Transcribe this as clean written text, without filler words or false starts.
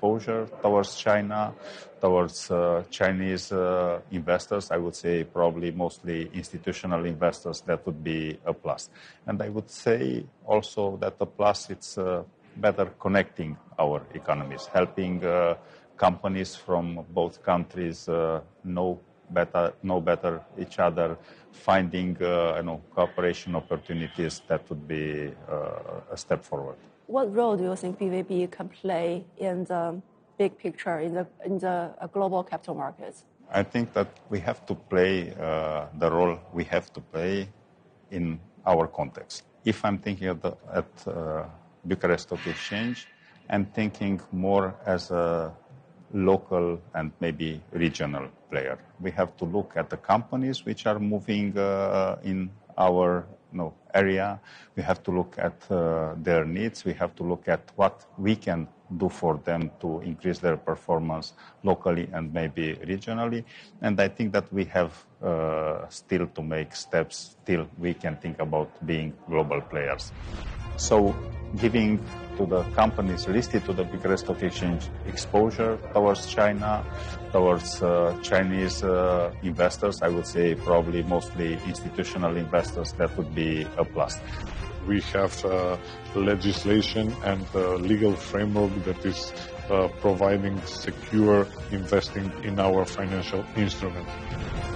exposure towards China, towards Chinese investors. I would say probably mostly institutional investors. That would be a plus. And I would say also that the plus, it's better connecting our economies, helping companies from both countries know better each other, finding cooperation opportunities. That would be a step forward. What role do you think BVB can play in the big picture in the global capital markets? I think that we have to play the role we have to play in our context. If I'm thinking at Bucharest Stock Exchange, I'm thinking more as a local and maybe regional player. We have to look at the companies which are moving in our area. We have to look at their needs. We have to look at what we can do for them to increase their performance locally and maybe regionally. And I think that we have still to make steps. Still we can think about being global players. So giving to the companies listed to the Bucharest Stock Exchange exposure towards China, towards Chinese investors, I would say probably mostly institutional investors, that would be a plus. We have legislation and legal framework that is providing secure investing in our financial instruments.